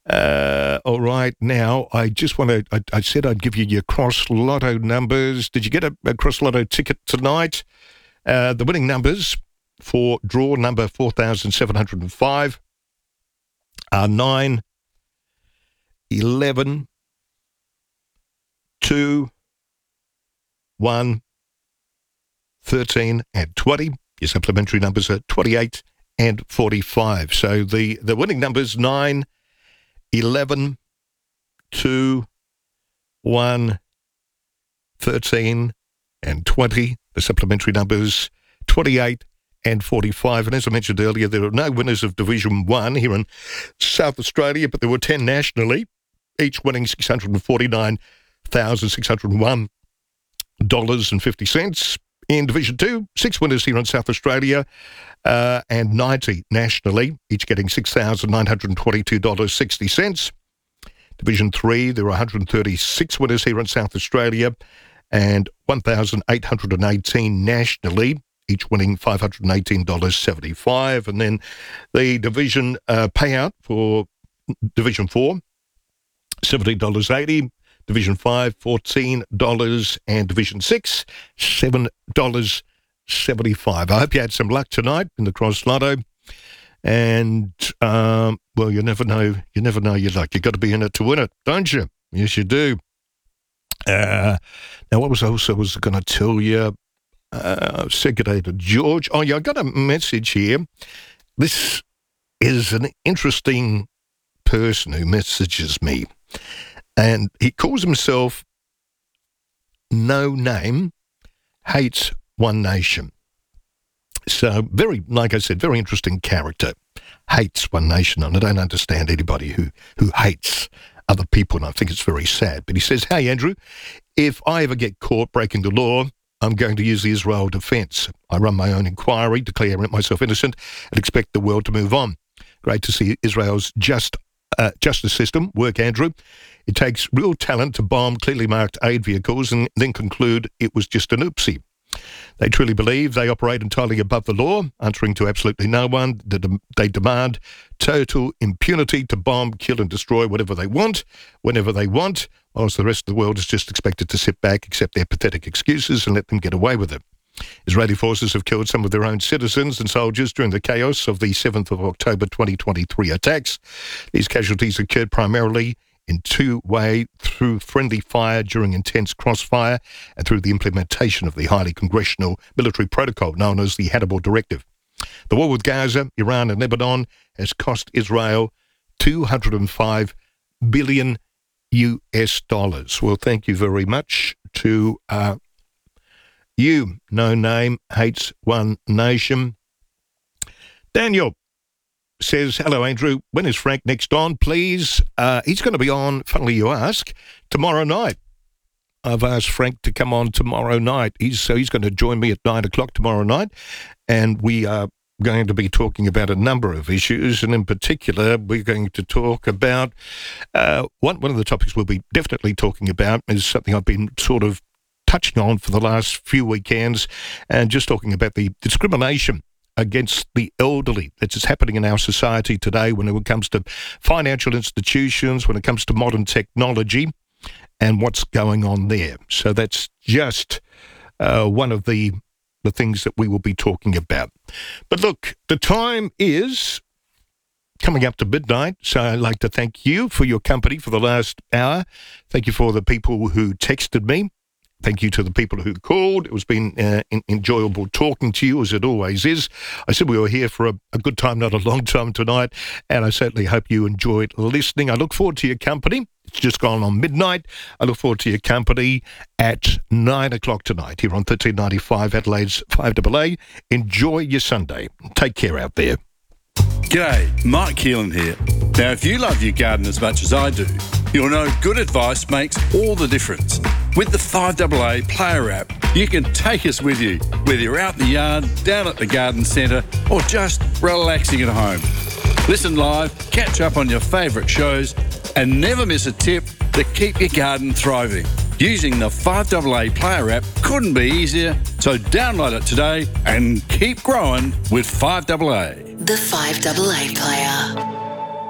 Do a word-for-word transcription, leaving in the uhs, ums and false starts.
Uh, all right, now I just want to. I, I said I'd give you your Cross Lotto numbers. Did you get a, a Cross Lotto ticket tonight? Uh, the winning numbers for draw number four thousand seven hundred five are nine, eleven, two, one, thirteen, and twenty. Your supplementary numbers are twenty-eight and forty-five. So the, the winning numbers nine, eleven, two, one, thirteen, and twenty. The supplementary numbers twenty-eight and forty-five. And as I mentioned earlier, there are no winners of Division one here in South Australia, but there were ten nationally, each winning six hundred forty-nine thousand six hundred one dollars and fifty cents. In Division two, six winners here in South Australia uh, and ninety nationally, each getting six thousand nine hundred twenty-two dollars and sixty cents. Division three, there are one hundred thirty-six winners here in South Australia and one thousand eight hundred eighteen nationally, each winning five hundred eighteen dollars and seventy-five. And then the division uh, payout for Division four, seventeen dollars and eighty cents. Division five, fourteen dollars, and Division six, seven dollars and seventy-five. I hope you had some luck tonight in the Cross Lotto. And, um, well, you never know. You never know your luck. You've got to be in it to win it, don't you? Yes, you do. Uh, now, what was I also was going to tell you? Uh, Segregated George. Oh, yeah, I got a message here. This is an interesting person who messages me. And he calls himself No Name, Hates One Nation. So very, like I said, very interesting character. Hates One Nation. And I don't understand anybody who, who hates other people, and I think it's very sad. But he says, hey, Andrew, if I ever get caught breaking the law, I'm going to use the Israel defence. I run my own inquiry, declare myself innocent, and expect the world to move on. Great to see Israel's just uh, justice system work, Andrew. It takes real talent to bomb clearly marked aid vehicles and then conclude it was just an oopsie. They truly believe they operate entirely above the law, answering to absolutely no one. They demand total impunity to bomb, kill and destroy whatever they want, whenever they want, whilst the rest of the world is just expected to sit back, accept their pathetic excuses and let them get away with it. Israeli forces have killed some of their own citizens and soldiers during the chaos of the seventh of October twenty twenty-three attacks. These casualties occurred primarily in two-way through friendly fire during intense crossfire and through the implementation of the highly congressional military protocol known as the Hannibal Directive. The war with Gaza, Iran and Lebanon has cost Israel two hundred five billion U S dollars. Well, thank you very much to uh, you, No Name, Hates One Nation. Daniel says, hello, Andrew. When is Frank next on, please? Uh, he's going to be on, funnily you ask, tomorrow night. I've asked Frank to come on tomorrow night. He's So he's going to join me at nine o'clock tomorrow night, and we are going to be talking about a number of issues, and in particular, we're going to talk about, uh, one, one of the topics we'll be definitely talking about is something I've been sort of touching on for the last few weekends, and just talking about the discrimination against the elderly that's just happening in our society today when it comes to financial institutions, when it comes to modern technology and what's going on there. So that's just uh, one of the, the things that we will be talking about. But look, the time is coming up to midnight, so I'd like to thank you for your company for the last hour. Thank you for the people who texted me. Thank you to the people who called. It was been uh, in, enjoyable talking to you, as it always is. I said we were here for a, a good time, not a long time tonight, and I certainly hope you enjoyed listening. I look forward to your company. It's just gone on midnight. I look forward to your company at nine o'clock tonight here on thirteen ninety-five Adelaide's five A A. Enjoy your Sunday. Take care out there. G'day, Mike Keelan here. Now, if you love your garden as much as I do, you'll know good advice makes all the difference. With the five A A Player app, you can take us with you, whether you're out in the yard, down at the garden centre, or just relaxing at home. Listen live, catch up on your favourite shows, and never miss a tip to keep your garden thriving. Using the five A A Player app couldn't be easier, so download it today and keep growing with five A A. The five A A Player.